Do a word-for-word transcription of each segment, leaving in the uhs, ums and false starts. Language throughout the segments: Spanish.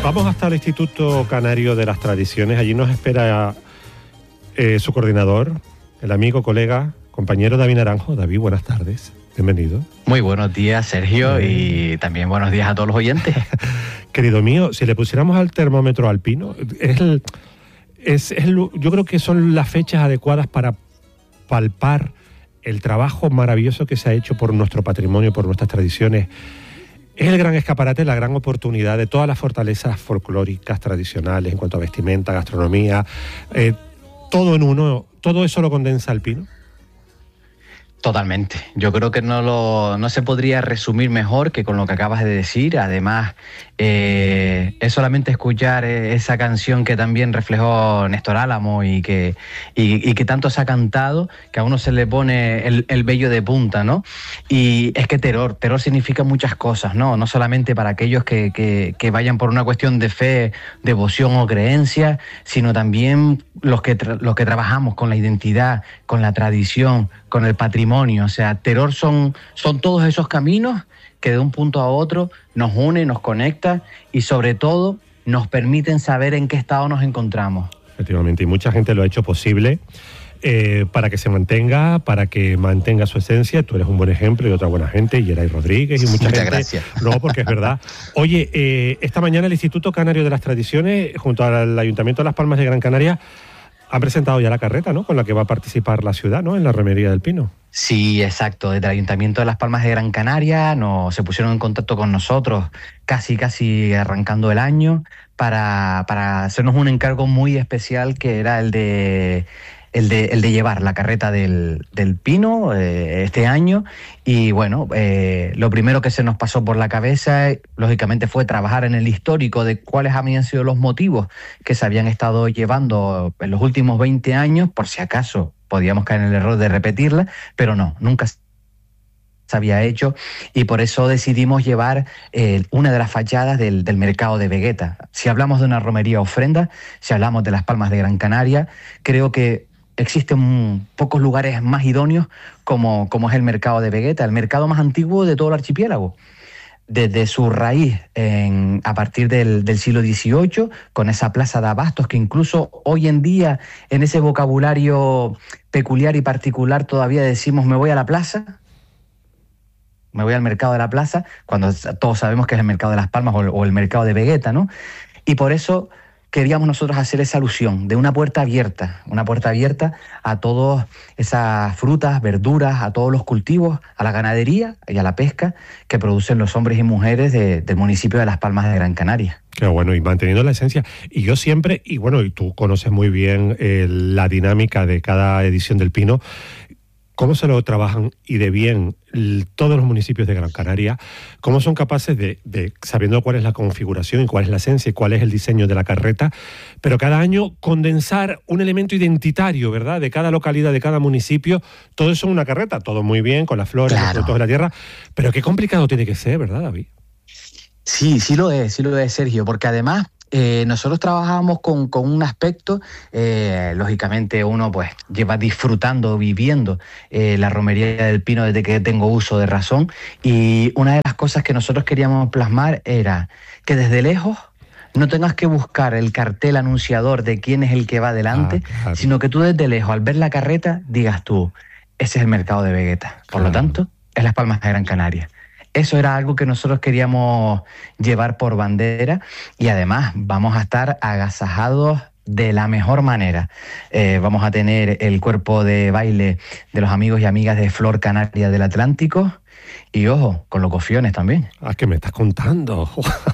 Vamos hasta el Instituto Canario de las Tradiciones. Allí nos espera eh, su coordinador, el amigo, colega, compañero David Naranjo. David, buenas tardes. Bienvenido. Muy buenos días, Sergio, eh... y también buenos días a todos los oyentes. Querido mío, si le pusiéramos al termómetro alpino, es el, es, es el, yo creo que son las fechas adecuadas para palpar el trabajo maravilloso que se ha hecho por nuestro patrimonio, por nuestras tradiciones. Es el gran escaparate, la gran oportunidad de todas las fortalezas folclóricas, tradicionales, en cuanto a vestimenta, gastronomía, eh, todo en uno. ¿Todo eso lo condensa Alpino? Totalmente. Yo creo que no, lo, no se podría resumir mejor que con lo que acabas de decir. Además, eh, es solamente escuchar esa canción que también reflejó Néstor Álamo y que, y, y que tanto se ha cantado, que a uno se le pone el, el vello de punta, ¿no? Y es que terror, terror significa muchas cosas, ¿no? No solamente para aquellos que, que, que vayan por una cuestión de fe, devoción o creencia, sino también los que, tra- los que trabajamos con la identidad, con la tradición, con el patrimonio. O sea, terror son, son todos esos caminos que de un punto a otro nos une, nos conecta y sobre todo nos permiten saber en qué estado nos encontramos. Efectivamente, y mucha gente lo ha hecho posible eh, para que se mantenga, para que mantenga su esencia. Tú eres un buen ejemplo y otra buena gente, y Geray Rodríguez y mucha Muchas gente. Gracias. No, porque es verdad. Oye, eh, esta mañana el Instituto Canario de las Tradiciones, junto al Ayuntamiento de Las Palmas de Gran Canaria, han presentado ya la carreta, ¿no?, con la que va a participar la ciudad, ¿no?, en la Romería del Pino. Sí, exacto. Desde el Ayuntamiento de Las Palmas de Gran Canaria nos, se pusieron en contacto con nosotros casi, casi arrancando el año para, para hacernos un encargo muy especial, que era el de, el de, el de llevar la carreta del, del Pino eh, este año. Y bueno, eh, lo primero que se nos pasó por la cabeza, lógicamente, fue trabajar en el histórico de cuáles habían sido los motivos que se habían estado llevando en los últimos veinte años, por si acaso podíamos caer en el error de repetirla, pero no, nunca se había hecho, y por eso decidimos llevar eh, una de las fachadas del, del mercado de Vegueta. Si hablamos de una romería ofrenda, si hablamos de Las Palmas de Gran Canaria, creo que existen pocos lugares más idóneos como, como es el mercado de Vegueta, el mercado más antiguo de todo el archipiélago. Desde su raíz en, a partir del, del siglo dieciocho, con esa plaza de abastos que incluso hoy en día en ese vocabulario peculiar y particular todavía decimos me voy a la plaza, me voy al mercado de la plaza, cuando todos sabemos que es el mercado de Las Palmas o el, o el mercado de Vegueta, ¿no? Y por eso queríamos nosotros hacer esa alusión de una puerta abierta, una puerta abierta a todas esas frutas, verduras, a todos los cultivos, a la ganadería y a la pesca que producen los hombres y mujeres de, del municipio de Las Palmas de Gran Canaria. Qué bueno, y manteniendo la esencia. Y yo siempre, y bueno, y tú conoces muy bien eh, la dinámica de cada edición del Pino, cómo se lo trabajan y de bien todos los municipios de Gran Canaria, cómo son capaces de, de, sabiendo cuál es la configuración y cuál es la esencia y cuál es el diseño de la carreta, pero cada año condensar un elemento identitario, ¿verdad?, de cada localidad, de cada municipio. Todo eso en una carreta, todo muy bien, con las flores, claro, los frutos de la tierra, pero qué complicado tiene que ser, ¿verdad, David? Sí, sí lo es, sí lo es, Sergio, porque además Eh, nosotros trabajamos con, con un aspecto, eh, lógicamente uno pues lleva disfrutando, viviendo eh, la romería del Pino desde que tengo uso de razón, y una de las cosas que nosotros queríamos plasmar era que desde lejos no tengas que buscar el cartel anunciador de quién es el que va adelante, ah, claro, sino que tú desde lejos, al ver la carreta, digas tú, ese es el mercado de Vegueta, por claro, lo tanto, es Las Palmas de Gran Canaria. Eso era algo que nosotros queríamos llevar por bandera, y además vamos a estar agasajados de la mejor manera. Eh, vamos a tener el cuerpo de baile de los amigos y amigas de Flor Canaria del Atlántico, y ojo, con los cofiones también. Ah, que me estás contando.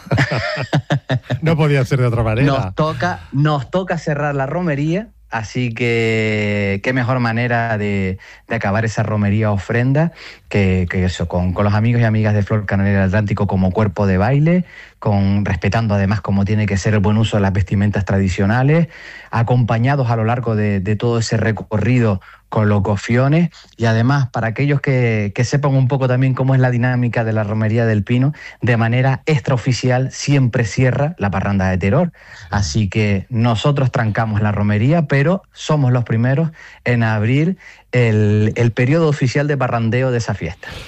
No podía ser de otra manera. Nos toca, nos toca cerrar la romería. Así que qué mejor manera de, de acabar esa romería ofrenda que, que eso, con, con los amigos y amigas de Flor Canaria del Atlántico como cuerpo de baile, con, respetando además como tiene que ser el buen uso de las vestimentas tradicionales, acompañados a lo largo de, de todo ese recorrido con los cofiones, y además para aquellos que, que sepan un poco también cómo es la dinámica de la romería del Pino, de manera extraoficial siempre cierra la parranda de terror. Así que nosotros trancamos la romería, pero somos los primeros en abrir el, el periodo oficial de parrandeo de esa fiesta.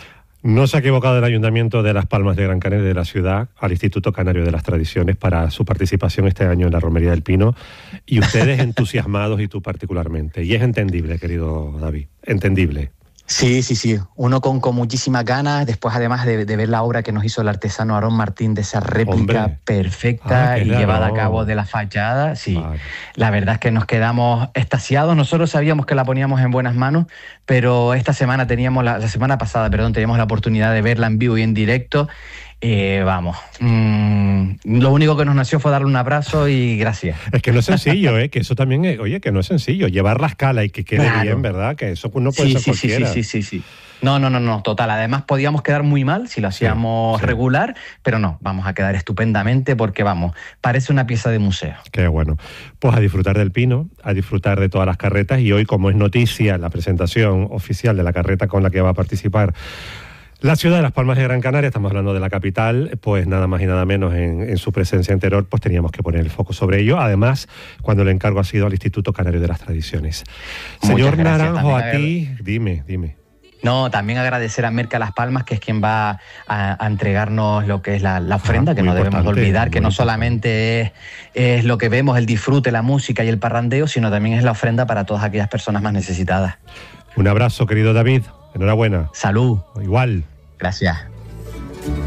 No se ha equivocado el Ayuntamiento de Las Palmas de Gran Canaria, de la ciudad, al Instituto Canario de las Tradiciones para su participación este año en la Romería del Pino, y ustedes entusiasmados, y tú particularmente. Y es entendible, querido David, entendible. Sí, sí, sí. Uno con, con muchísimas ganas, después además de, de ver la obra que nos hizo el artesano Aarón Martín, de esa réplica Hombre. perfecta ah, y raro. llevada a cabo de la fachada. Sí, vale. La verdad es que nos quedamos extasiados. Nosotros sabíamos que la poníamos en buenas manos, pero esta semana teníamos, la, la semana pasada, perdón, teníamos la oportunidad de verla en vivo y en directo. Eh, vamos, mm, lo único que nos nació fue darle un abrazo y gracias. Es que no es sencillo, ¿eh? Que eso también es, oye, que no es sencillo, llevar la escala y que quede claro. bien, ¿verdad? Que eso no puede sí, ser sí, cualquiera. Sí, sí, sí, sí. No, no, no, no, total. Además podíamos quedar muy mal si lo hacíamos sí, sí. regular, pero no, vamos a quedar estupendamente porque, vamos, parece una pieza de museo. Qué bueno. Pues a disfrutar del Pino, a disfrutar de todas las carretas, y hoy, como es noticia la presentación oficial de la carreta con la que va a participar la ciudad de Las Palmas de Gran Canaria, estamos hablando de la capital, pues nada más y nada menos en, en su presencia anterior, pues teníamos que poner el foco sobre ello. Además, cuando el encargo ha sido al Instituto Canario de las Tradiciones. Señor Naranjo, a ti, dime, dime. No, también agradecer a Merca Las Palmas, que es quien va a, a entregarnos lo que es la, la ofrenda, ah, que no debemos olvidar, que no solamente es, es lo que vemos, el disfrute, la música y el parrandeo, sino también es la ofrenda para todas aquellas personas más necesitadas. Un abrazo, querido David. Enhorabuena. Salud. Igual. Gracias.